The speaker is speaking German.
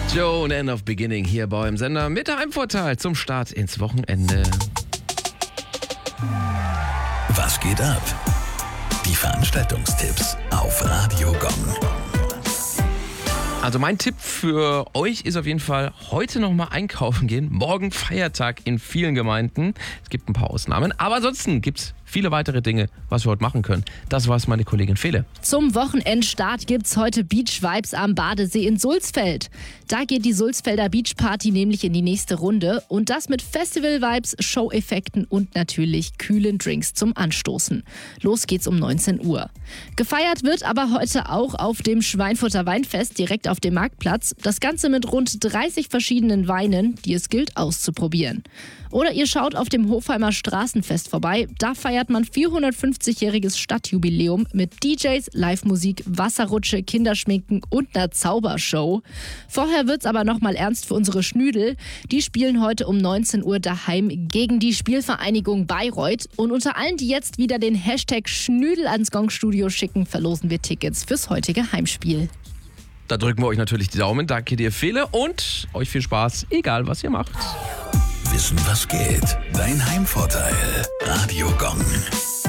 Joan End of Beginning hier beim Sender mit der Heimvorteil zum Start ins Wochenende. Was geht ab? Die Veranstaltungstipps auf Radio Gong. Also mein Tipp für euch ist auf jeden Fall, heute nochmal einkaufen gehen. Morgen Feiertag in vielen Gemeinden. Es gibt ein paar Ausnahmen, aber ansonsten gibt es viele weitere Dinge, was wir heute machen können. Das war's, meine Kollegin Fele. Zum Wochenendstart gibt's heute Beach Vibes am Badesee in Sulzfeld. Da geht die Sulzfelder Beach Party nämlich in die nächste Runde und das mit Festival-Vibes, Show-Effekten und natürlich kühlen Drinks zum Anstoßen. Los geht's um 19 Uhr. Gefeiert wird aber heute auch auf dem Schweinfurter Weinfest direkt auf dem Marktplatz. Das Ganze mit rund 30 verschiedenen Weinen, die es gilt auszuprobieren. Oder ihr schaut auf dem Hofheimer Straßenfest vorbei. Da feiert man 450-jähriges Stadtjubiläum mit DJs, Live-Musik, Wasserrutsche, Kinderschminken und einer Zaubershow. Vorher wird's aber nochmal ernst für unsere Schnüdel. Die spielen heute um 19 Uhr daheim gegen die Spielvereinigung Bayreuth. Und unter allen, die jetzt wieder den Hashtag Schnüdel ans Gongstudio schicken, verlosen wir Tickets fürs heutige Heimspiel. Da drücken wir euch natürlich die Daumen. Danke dir, Fele, und euch viel Spaß, egal was ihr macht. Wissen, was geht? Dein Heimvorteil. Radio Gong.